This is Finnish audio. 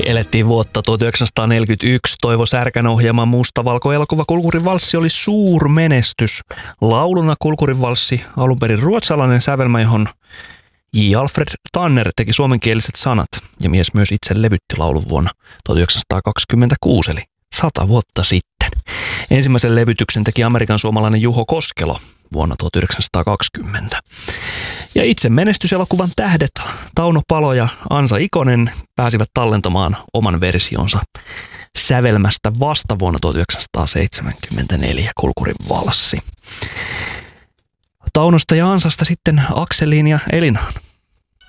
Elettiin vuotta 1941. Toivo Särkän ohjaama mustavalkoelokuva Kulkurin valssi oli suurmenestys. Lauluna Kulkurin valssi, alun perin ruotsalainen sävelmä, johon J. Alfred Tanner teki suomenkieliset sanat ja mies myös itse levytti laulun vuonna 1926, eli 100 vuotta sitten. Ensimmäisen levytyksen teki Amerikan suomalainen Juho Koskelo vuonna 1920. Ja itse menestyselokuvan tähdet Tauno Palo ja Ansa Ikonen pääsivät tallentamaan oman versionsa sävelmästä vasta vuonna 1974 Kulkurin valssi. Taunosta ja Ansasta sitten Akseliin ja Elinaan.